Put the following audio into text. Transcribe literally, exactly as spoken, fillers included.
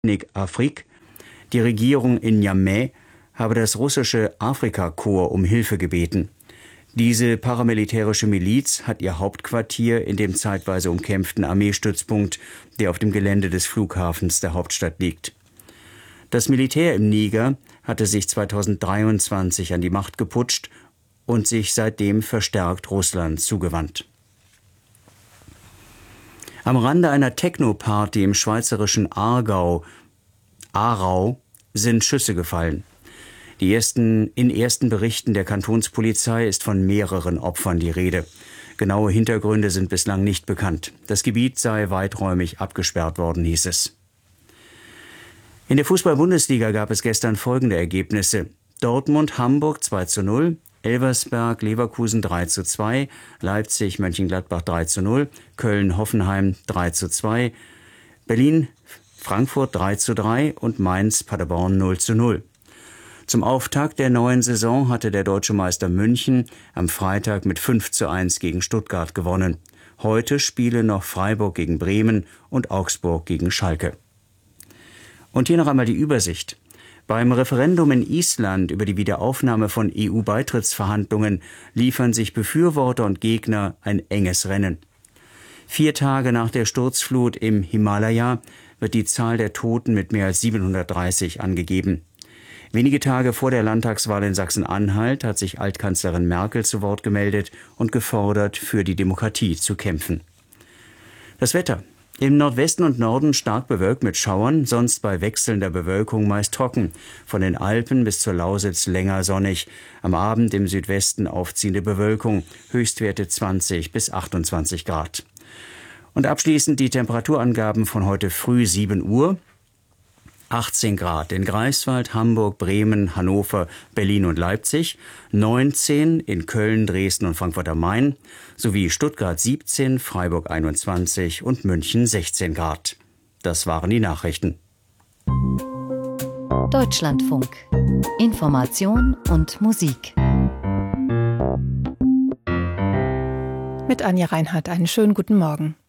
Afrique. Die Regierung in Niamey habe das russische Afrikakorps um Hilfe gebeten. Diese paramilitärische Miliz hat ihr Hauptquartier in dem zeitweise umkämpften Armeestützpunkt, der auf dem Gelände des Flughafens der Hauptstadt liegt. Das Militär im Niger hatte sich zweitausenddreiundzwanzig an die Macht geputscht und sich seitdem verstärkt Russland zugewandt. Am Rande einer Techno-Party im schweizerischen Aargau, Aarau, sind Schüsse gefallen. Die ersten, in ersten Berichten der Kantonspolizei ist von mehreren Opfern die Rede. Genaue Hintergründe sind bislang nicht bekannt. Das Gebiet sei weiträumig abgesperrt worden, hieß es. In der Fußball-Bundesliga gab es gestern folgende Ergebnisse. Dortmund, Hamburg zwei zu null, Elversberg, Leverkusen drei zu zwei, Leipzig, Mönchengladbach drei zu null, Köln, Hoffenheim drei zu zwei, Berlin, Frankfurt drei zu drei und Mainz, Paderborn null zu null. Zum Auftakt der neuen Saison hatte der deutsche Meister München am Freitag mit fünf zu eins gegen Stuttgart gewonnen. Heute spielen noch Freiburg gegen Bremen und Augsburg gegen Schalke. Und hier noch einmal die Übersicht. Beim Referendum in Island über die Wiederaufnahme von E U-Beitrittsverhandlungen liefern sich Befürworter und Gegner ein enges Rennen. Vier Tage nach der Sturzflut im Himalaya wird die Zahl der Toten mit mehr als siebenhundertdreißig angegeben. Wenige Tage vor der Landtagswahl in Sachsen-Anhalt hat sich Altkanzlerin Merkel zu Wort gemeldet und gefordert, für die Demokratie zu kämpfen. Das Wetter. Im Nordwesten und Norden stark bewölkt mit Schauern, sonst bei wechselnder Bewölkung meist trocken. Von den Alpen bis zur Lausitz länger sonnig. Am Abend im Südwesten aufziehende Bewölkung, Höchstwerte zwanzig bis achtundzwanzig Grad. Und abschließend die Temperaturangaben von heute früh sieben Uhr. achtzehn Grad in Greifswald, Hamburg, Bremen, Hannover, Berlin und Leipzig, neunzehn in Köln, Dresden und Frankfurt am Main, sowie Stuttgart siebzehn, Freiburg einundzwanzig und München sechzehn Grad. Das waren die Nachrichten. Deutschlandfunk. Information und Musik. Mit Anja Reinhardt einen schönen guten Morgen.